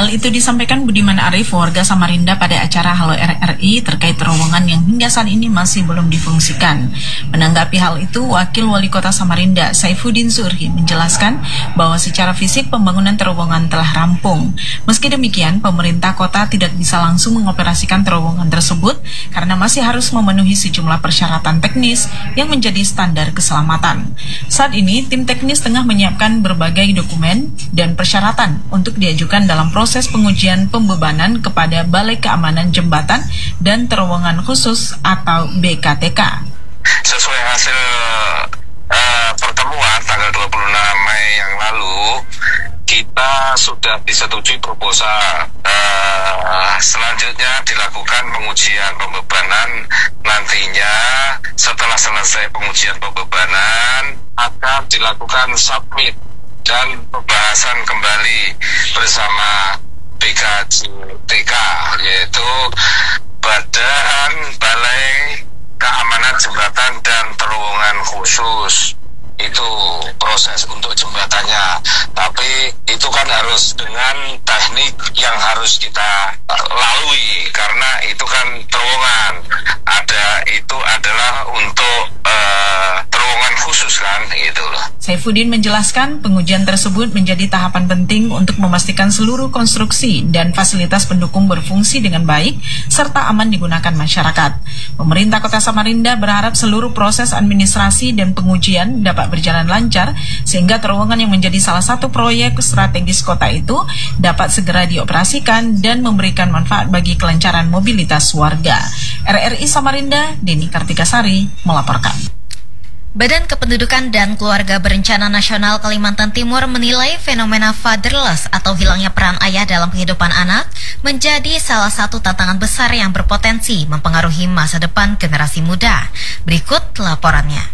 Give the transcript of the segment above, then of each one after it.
Hal itu disampaikan Budiman Arif, warga Samarinda pada acara Halo RRI terkait terowongan yang hingga saat ini masih belum difungsikan. Menanggapi hal itu, Wakil Wali Kota Samarinda, Saifuddin Surhi, menjelaskan bahwa secara fisik pembangunan terowongan telah rampung. Meski demikian, pemerintah kota tidak bisa langsung mengoperasikan terowongan tersebut karena masih harus memenuhi sejumlah persyaratan teknis yang menjadi standar keselamatan. Saat ini, tim teknis tengah menyiapkan berbagai dokumen dan persyaratan untuk diajukan dalam proses pengujian pembebanan kepada Balai Keamanan Jembatan dan Terowongan Khusus atau BKTK. Sesuai hasil pertemuan tanggal 26 Mei yang lalu, kita sudah disetujui proposal. Selanjutnya dilakukan pengujian pembebanan. Nantinya setelah selesai pengujian pembebanan akan dilakukan submit dan pembahasan kembali bersama BKTK, yaitu Badan Balai Keamanan Jembatan dan Terowongan Khusus. Itu proses untuk jembatannya, tapi itu kan harus dengan teknik yang harus kita lalui karena itu kan terowongan. Itu adalah untuk terowongan khusus kan, itu loh. Saifuddin menjelaskan pengujian tersebut menjadi tahapan penting untuk memastikan seluruh konstruksi dan fasilitas pendukung berfungsi dengan baik serta aman digunakan masyarakat. Pemerintah Kota Samarinda berharap seluruh proses administrasi dan pengujian dapat berjalan lancar sehingga terowongan yang menjadi salah satu proyek strategis kota itu dapat segera dioperasikan dan memberikan manfaat bagi kelancaran mobilitas warga. RRI Samarinda, Deni Kartikasari melaporkan. Badan Kependudukan dan Keluarga Berencana Nasional Kalimantan Timur menilai fenomena fatherless atau hilangnya peran ayah dalam kehidupan anak menjadi salah satu tantangan besar yang berpotensi mempengaruhi masa depan generasi muda. Berikut laporannya.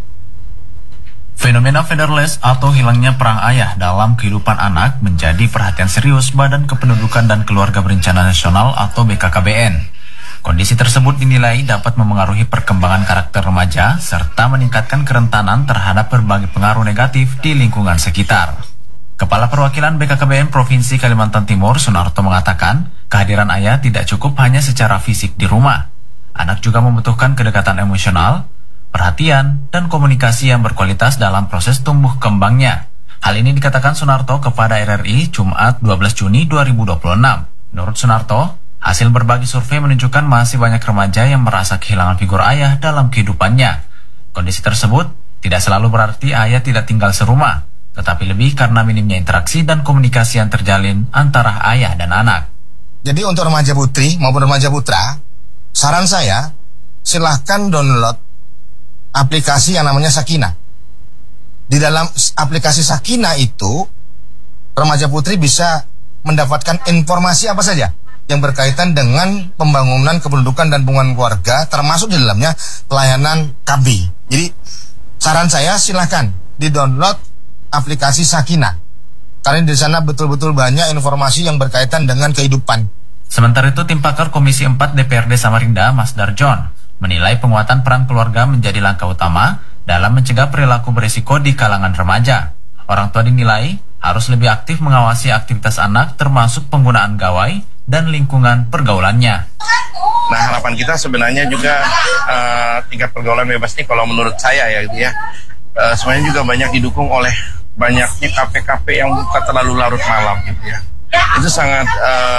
Fenomena fatherless atau hilangnya peran ayah dalam kehidupan anak menjadi perhatian serius Badan Kependudukan dan Keluarga Berencana Nasional atau BKKBN. Kondisi tersebut dinilai dapat memengaruhi perkembangan karakter remaja serta meningkatkan kerentanan terhadap berbagai pengaruh negatif di lingkungan sekitar. Kepala Perwakilan BKKBN Provinsi Kalimantan Timur, Sunarto, mengatakan kehadiran ayah tidak cukup hanya secara fisik di rumah. Anak juga membutuhkan kedekatan emosional, perhatian, dan komunikasi yang berkualitas dalam proses tumbuh kembangnya. Hal ini dikatakan Sunarto kepada RRI Jumat 12 Juni 2026. Menurut Sunarto, hasil berbagai survei menunjukkan masih banyak remaja yang merasa kehilangan figur ayah dalam kehidupannya. Kondisi tersebut tidak selalu berarti ayah tidak tinggal serumah, tetapi lebih karena minimnya interaksi dan komunikasi yang terjalin antara ayah dan anak. Jadi untuk remaja putri maupun remaja putra, saran saya silahkan download aplikasi yang namanya Sakinah. Di dalam aplikasi Sakinah itu, remaja putri bisa mendapatkan informasi apa saja yang berkaitan dengan pembangunan kependudukan dan hubungan keluarga, termasuk di dalamnya pelayanan KB. Jadi saran saya silahkan di-download aplikasi Sakinah, karena di sana betul-betul banyak informasi yang berkaitan dengan kehidupan. Sementara itu, tim pakar Komisi 4 DPRD Samarinda, Mas Darjon, menilai penguatan peran keluarga menjadi langkah utama dalam mencegah perilaku berisiko di kalangan remaja. Orang tua dinilai harus lebih aktif mengawasi aktivitas anak termasuk penggunaan gawai dan lingkungan pergaulannya. Nah, harapan kita sebenarnya juga tingkat pergaulan bebas ini kalau menurut saya ya gitu ya, sebenarnya juga banyak didukung oleh banyaknya KP-KP yang buka terlalu larut malam gitu ya. Itu sangat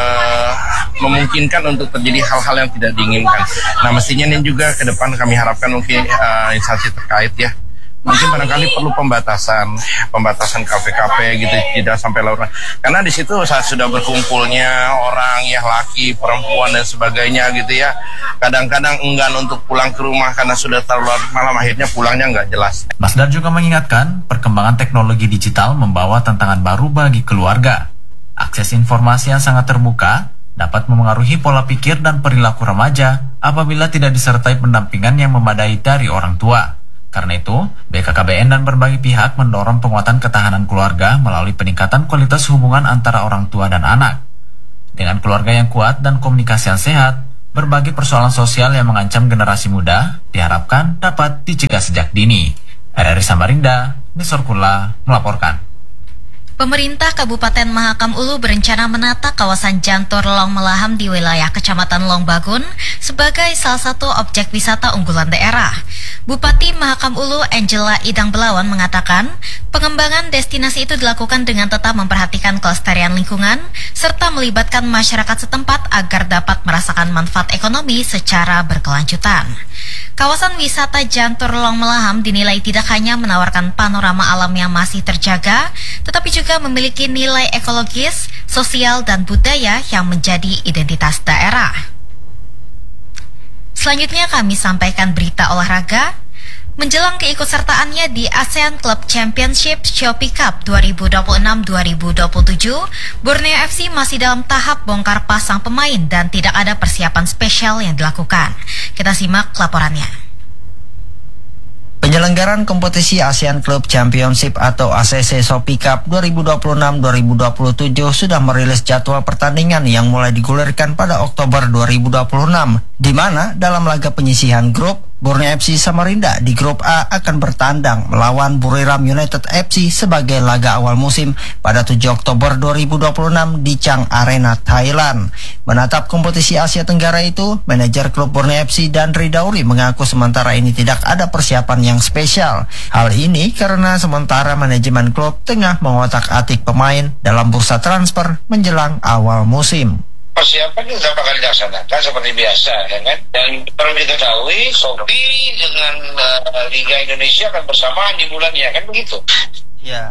memungkinkan untuk terjadi hal-hal yang tidak diinginkan. Nah, mestinya ini juga ke depan kami harapkan mungkin instansi terkait ya, mungkin barangkali perlu pembatasan KP-KP gitu, tidak sampai larut. Karena di situ saat sudah berkumpulnya orang ya, laki, perempuan dan sebagainya gitu ya, kadang-kadang enggan untuk pulang ke rumah karena sudah terlalu larut malam, akhirnya pulangnya nggak jelas. Mas Dar juga mengingatkan perkembangan teknologi digital membawa tantangan baru bagi keluarga. Akses informasi yang sangat terbuka dapat memengaruhi pola pikir dan perilaku remaja apabila tidak disertai pendampingan yang memadai dari orang tua. Karena itu, BKKBN dan berbagai pihak mendorong penguatan ketahanan keluarga melalui peningkatan kualitas hubungan antara orang tua dan anak. Dengan keluarga yang kuat dan komunikasi yang sehat, berbagai persoalan sosial yang mengancam generasi muda diharapkan dapat dicegah sejak dini. RRI Samarinda, Nisor Kula melaporkan. Pemerintah Kabupaten Mahakam Ulu berencana menata kawasan Jantur Long Melaham di wilayah Kecamatan Long Bagun sebagai salah satu objek wisata unggulan daerah. Bupati Mahakam Ulu Angela Idang Belawan mengatakan, pengembangan destinasi itu dilakukan dengan tetap memperhatikan kelestarian lingkungan serta melibatkan masyarakat setempat agar dapat merasakan manfaat ekonomi secara berkelanjutan. Kawasan wisata Jantur Long Melaham dinilai tidak hanya menawarkan panorama alam yang masih terjaga, tetapi juga memiliki nilai ekologis, sosial, dan budaya yang menjadi identitas daerah. Selanjutnya kami sampaikan berita olahraga. Menjelang keikutsertaannya di ASEAN Club Championship Shopee Cup 2026-2027, Borneo FC masih dalam tahap bongkar pasang pemain dan tidak ada persiapan spesial yang dilakukan. Kita simak laporannya. Penyelenggaraan kompetisi ASEAN Club Championship atau ACC Shopee Cup 2026-2027 sudah merilis jadwal pertandingan yang mulai digulirkan pada Oktober 2026, di mana dalam laga penyisihan grup, Borneo FC Samarinda di grup A akan bertandang melawan Buriram United FC sebagai laga awal musim pada 7 Oktober 2026 di Chang Arena, Thailand. Menatap kompetisi Asia Tenggara itu, manajer klub Borneo FC Dandri Dauri mengaku sementara ini tidak ada persiapan yang spesial. Hal ini karena sementara manajemen klub tengah mengotak-atik pemain dalam bursa transfer menjelang awal musim. Persiapan sudah bakal dilaksanakan seperti biasa, ya kan? Dan perlu diketahui, Shopee dengan Liga Indonesia akan bersamaan di bulannya, kan begitu? Ya.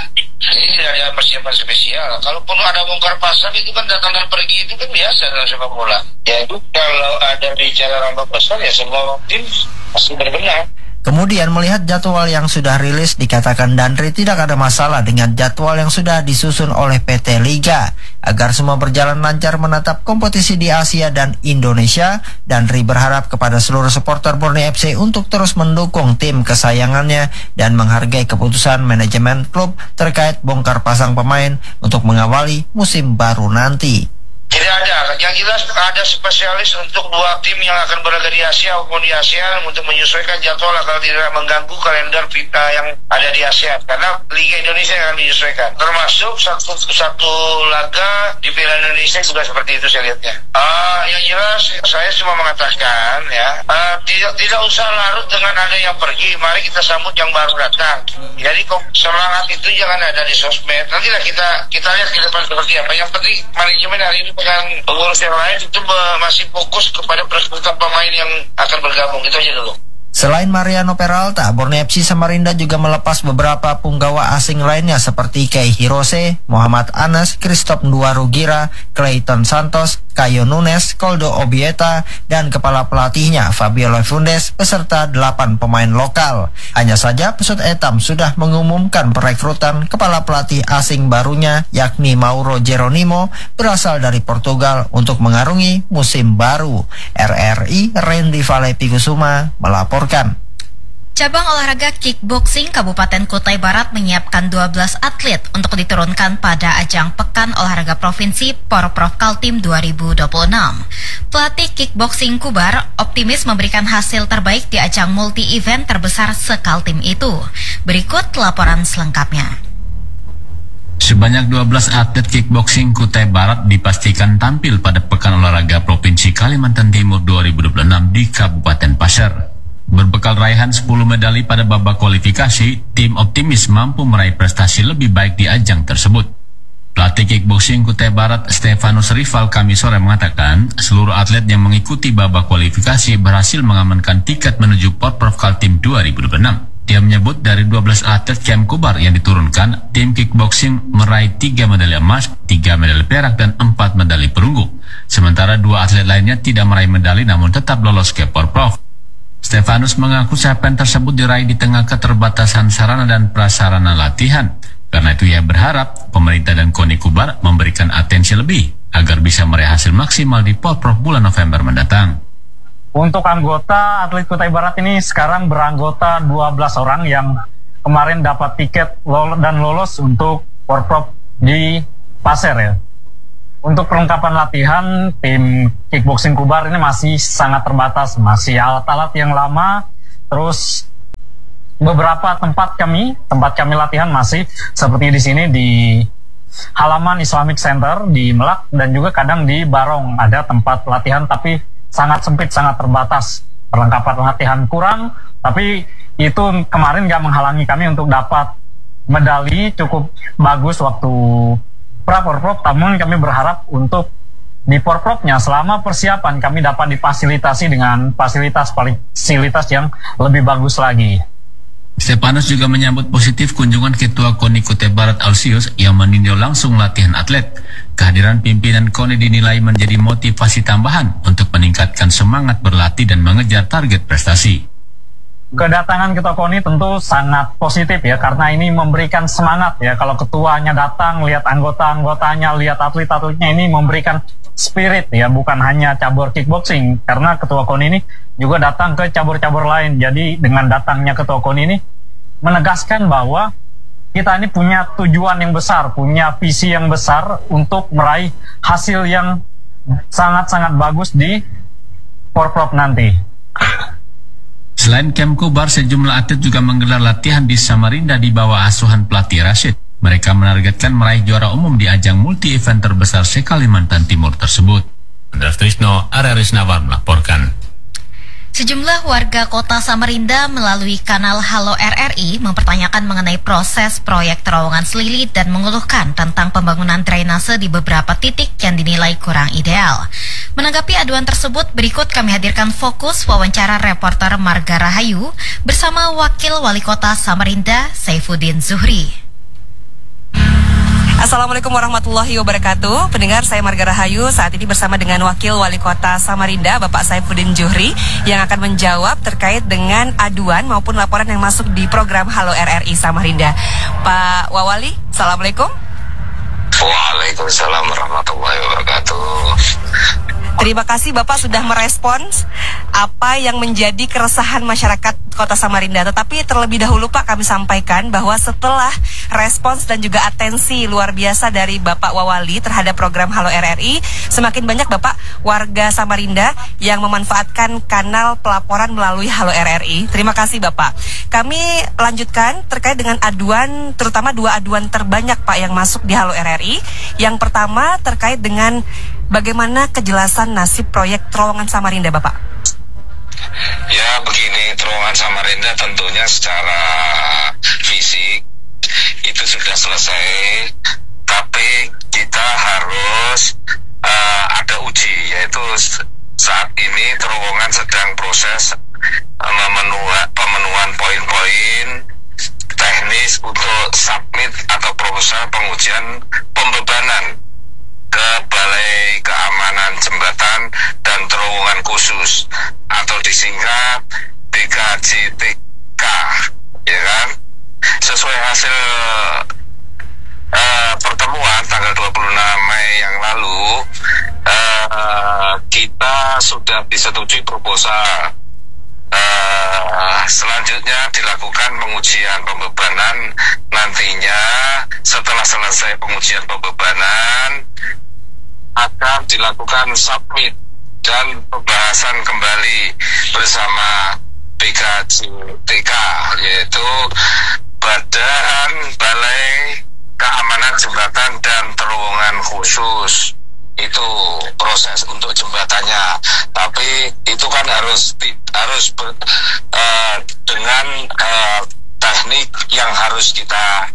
Ini tidak ada persiapan spesial. Kalaupun ada bongkar pasang itu kan datang dan pergi itu kan biasa dalam sepak bola. Ya itu kalau ada bicara rambut besar ya semua tim pasti berbenah. Kemudian melihat jadwal yang sudah rilis, dikatakan Dandri tidak ada masalah dengan jadwal yang sudah disusun oleh PT Liga. Agar semua berjalan lancar menatap kompetisi di Asia dan Indonesia, Dandri berharap kepada seluruh supporter Borneo FC untuk terus mendukung tim kesayangannya dan menghargai keputusan manajemen klub terkait bongkar pasang pemain untuk mengawali musim baru nanti. Tidak ada, yang jelas ada spesialis untuk dua tim yang akan berada di Asia maupun di ASEAN untuk menyesuaikan jadwal agar tidak mengganggu kalender FIFA yang ada di ASEAN, karena Liga Indonesia yang akan menyesuaikan. Termasuk satu laga di Piala Indonesia juga seperti itu saya lihatnya. Yang jelas saya cuma mengatakan ya, tidak usah larut dengan ada yang pergi, mari kita sambut yang baru datang. Jadi semangat itu jangan ada di sosmed. Nantilah kita lihat ke depan seperti apa. Yang penting manajemen hari ini dengan pengurus yang lain itu masih fokus kepada perekrutan pemain yang akan bergabung. Itu aja dulu. Selain Mariano Peralta, Borneo FC Samarinda juga melepas beberapa punggawa asing lainnya seperti Kei Hirose, Muhammad Anas, Christoph Nduwarugira, Clayton Santos, Caio Nunes, Koldo Obieta, dan kepala pelatihnya Fabio Lefundes beserta 8 pemain lokal. Hanya saja Pesut Etam sudah mengumumkan perekrutan kepala pelatih asing barunya yakni Mauro Geronimo berasal dari Portugal untuk mengarungi musim baru. RRI Randy Valepi Kusuma melaporkan. Cabang olahraga kickboxing Kabupaten Kutai Barat menyiapkan 12 atlet untuk diturunkan pada ajang Pekan Olahraga Provinsi Porprov Kaltim 2026. Pelatih kickboxing Kubar optimis memberikan hasil terbaik di ajang multi-event terbesar se-Kaltim itu. Berikut laporan selengkapnya. Sebanyak 12 atlet kickboxing Kutai Barat dipastikan tampil pada Pekan Olahraga Provinsi Kalimantan Timur 2026 di Kabupaten Pasir. Berbekal raihan 10 medali pada babak kualifikasi, tim optimis mampu meraih prestasi lebih baik di ajang tersebut. Pelatih kickboxing Kutai Barat Stefanus Rival kami sore mengatakan, seluruh atlet yang mengikuti babak kualifikasi berhasil mengamankan tiket menuju Porprov Kaltim 2026. Dia menyebut dari 12 atlet Camp Kubar yang diturunkan, tim kickboxing meraih 3 medali emas, 3 medali perak, dan 4 medali perunggu. Sementara 2 atlet lainnya tidak meraih medali namun tetap lolos ke Porprov. Stefanus mengaku capaian tersebut diraih di tengah keterbatasan sarana dan prasarana latihan. Karena itu ia berharap pemerintah dan KONI Kubar memberikan atensi lebih agar bisa meraih hasil maksimal di Porprov bulan November mendatang. Untuk anggota atlet Kutai Barat ini sekarang beranggota 12 orang yang kemarin dapat tiket dan lolos untuk Porprov di Pasir ya. Untuk perlengkapan latihan, tim kickboxing Kubar ini masih sangat terbatas, masih alat-alat yang lama, terus beberapa tempat kami latihan masih seperti di sini di halaman Islamic Center di Melak, dan juga kadang di Barong ada tempat latihan, tapi sangat sempit, sangat terbatas. Perlengkapan latihan kurang, tapi itu kemarin nggak menghalangi kami untuk dapat medali cukup bagus waktu pra-porprov. Namun kami berharap untuk di porprovnya selama persiapan kami dapat difasilitasi dengan fasilitas yang lebih bagus lagi. Stepanus juga menyambut positif kunjungan Ketua KONI Kutai Barat Alsius yang meninjau langsung latihan atlet. Kehadiran pimpinan KONI dinilai menjadi motivasi tambahan untuk meningkatkan semangat berlatih dan mengejar target prestasi. Kedatangan Ketua KONI tentu sangat positif ya, karena ini memberikan semangat ya. Kalau ketuanya datang, lihat anggota-anggotanya, lihat atlet-atletnya, ini memberikan spirit ya, bukan hanya cabur kickboxing, karena Ketua KONI ini juga datang ke cabur-cabur lain. Jadi dengan datangnya Ketua KONI ini menegaskan bahwa kita ini punya tujuan yang besar, punya visi yang besar untuk meraih hasil yang sangat-sangat bagus di porprov nanti. Selain Kemkobar, sejumlah atlet juga menggelar latihan di Samarinda di bawah asuhan pelatih Rashid. Mereka menargetkan meraih juara umum di ajang multi-event terbesar se-Kalimantan Timur tersebut. Andreas Trisno, Araris Nawar melaporkan. Sejumlah warga kota Samarinda melalui kanal Halo RRI mempertanyakan mengenai proses proyek terowongan Selili dan mengeluhkan tentang pembangunan drainase di beberapa titik yang dinilai kurang ideal. Menanggapi aduan tersebut, berikut kami hadirkan fokus wawancara reporter Marga Rahayu bersama Wakil Wali Kota Samarinda, Saifuddin Zuhri. Assalamualaikum warahmatullahi wabarakatuh. Pendengar, saya Marga Rahayu saat ini bersama dengan Wakil Wali Kota Samarinda, Bapak Saifuddin Zuhri, yang akan menjawab terkait dengan aduan maupun laporan yang masuk di program Halo RRI Samarinda. Pak Wawali, Assalamualaikum. Waalaikumsalam warahmatullahi wabarakatuh. Terima kasih Bapak sudah merespons apa yang menjadi keresahan masyarakat Kota Samarinda. Tetapi terlebih dahulu Pak, kami sampaikan bahwa setelah respons dan juga atensi luar biasa dari Bapak Wawali terhadap program Halo RRI, semakin banyak Bapak warga Samarinda yang memanfaatkan kanal pelaporan melalui Halo RRI. Terima kasih Bapak. Kami lanjutkan terkait dengan aduan, terutama dua aduan terbanyak Pak yang masuk di Halo RRI. Yang pertama terkait dengan bagaimana kejelasan nasib proyek terowongan Samarinda, Bapak? Ya begini, terowongan Samarinda tentunya secara fisik itu sudah selesai, tapi kita harus ada uji, yaitu saat ini terowongan sedang proses pemenuhan poin-poin teknis untuk submit atau proposal pengujian pembebanan ke Balai Keamanan Jembatan dan Terowongan Khusus atau disingkat BKJTK, ya kan? Sesuai hasil pertemuan tanggal 26 Mei yang lalu, kita sudah disetujui proposal. Selanjutnya dilakukan pengujian pembebanan. Nantinya setelah selesai pengujian pembebanan akan dilakukan submit dan pembahasan kembali bersama BKJTK, yaitu Badan Balai Keamanan Jembatan dan Terowongan Khusus. Itu proses untuk jembatannya, tapi itu kan harus dengan teknik yang harus kita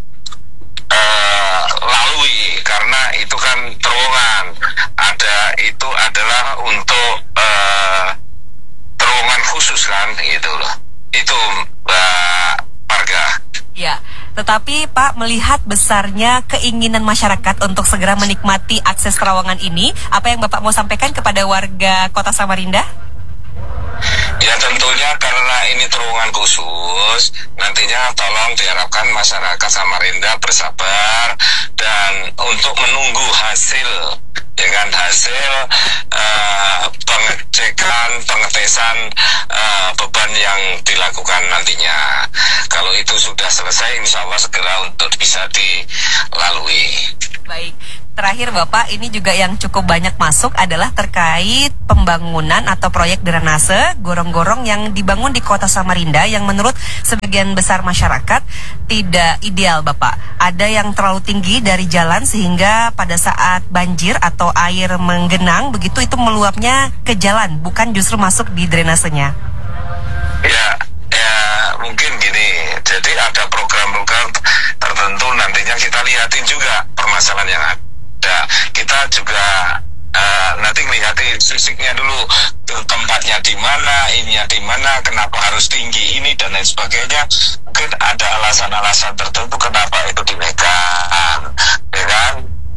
lalui, karena itu kan terowongan. Itu adalah untuk terowongan khusus kan, gitu loh. Itu Mbak Marga. Ya. Tetapi Pak, melihat besarnya keinginan masyarakat untuk segera menikmati akses terowongan ini, apa yang Bapak mau sampaikan kepada warga Kota Samarinda? Ya tentunya karena ini terowongan khusus, nantinya tolong diharapkan masyarakat Samarinda bersabar dan untuk menunggu hasil, dengan hasil pengecekan, pengetesan beban yang dilakukan nantinya. Kalau itu sudah selesai, insya Allah segera untuk bisa dilalui. Baik, terakhir Bapak, ini juga yang cukup banyak masuk adalah terkait pembangunan atau proyek drainase gorong-gorong yang dibangun di Kota Samarinda yang menurut sebagian besar masyarakat tidak ideal Bapak. Ada yang terlalu tinggi dari jalan sehingga pada saat banjir atau air menggenang begitu itu meluapnya ke jalan, bukan justru masuk di drainasenya. Ya, mungkin gini, jadi ada program-program tertentu nantinya kita lihatin juga permasalahan yang ada. Kita juga nanti ngeliatin fisiknya dulu, tempatnya di mana, ininya di mana, kenapa harus tinggi ini dan lain sebagainya. Mungkin ada alasan-alasan tertentu kenapa itu dinaikkan, ya kan?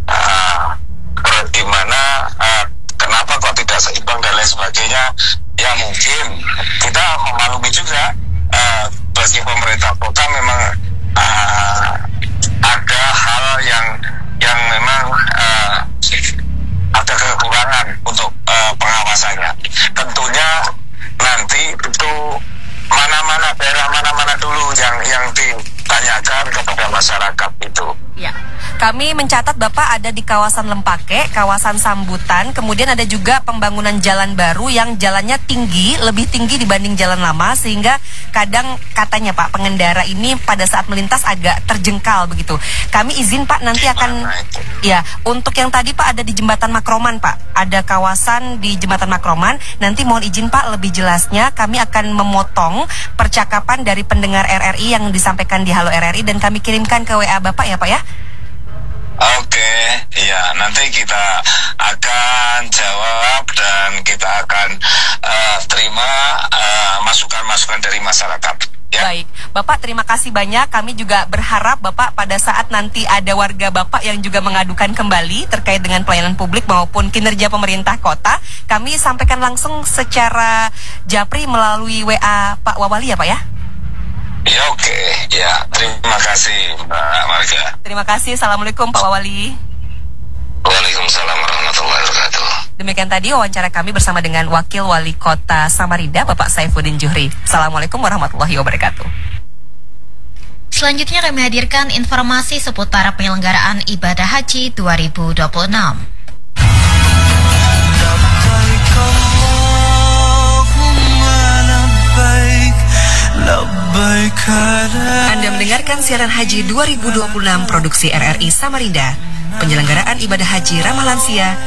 Gimana, kenapa kok tidak seimbang dan lain sebagainya. Ya mungkin kita memaklumi juga bagi pemerintah kota memang ada hal yang memang ada kekurangan untuk pengawasannya. Tentunya nanti itu mana-mana daerah mana-mana dulu yang ditanyakan kepada masyarakat itu. Ya, kami mencatat Bapak ada di kawasan Lempake, kawasan Sambutan, kemudian ada juga pembangunan jalan baru yang jalannya tinggi, lebih tinggi dibanding jalan lama, sehingga kadang katanya Pak, pengendara ini pada saat melintas agak terjengkal begitu. Kami izin Pak nanti akan, ya, untuk yang tadi Pak ada di Jembatan Makroman Pak, ada kawasan di Jembatan Makroman, nanti mohon izin Pak lebih jelasnya kami akan memotong percakapan dari pendengar RRI yang disampaikan di Halo RRI dan kami kirimkan ke WA Bapak ya Pak ya. Oke, ya nanti kita akan jawab dan kita akan terima masukan-masukan dari masyarakat. Ya. Baik, Bapak terima kasih banyak. Kami juga berharap Bapak pada saat nanti ada warga Bapak yang juga mengadukan kembali terkait dengan pelayanan publik maupun kinerja pemerintah kota, kami sampaikan langsung secara japri melalui WA Pak Wawali ya Pak ya. Ya oke, ya terima kasih Mbak Marga. Terima kasih, Assalamualaikum Pak Wawali. Waalaikumsalam warahmatullahi wabarakatuh. Demikian tadi wawancara kami bersama dengan Wakil Wali Kota Samarinda Bapak Saifuddin Juhri. Assalamualaikum warahmatullahi wabarakatuh. Selanjutnya kami hadirkan informasi seputar penyelenggaraan ibadah haji 2026. Anda mendengarkan siaran haji 2026 produksi RRI Samarinda. Penyelenggaraan ibadah haji ramah lansia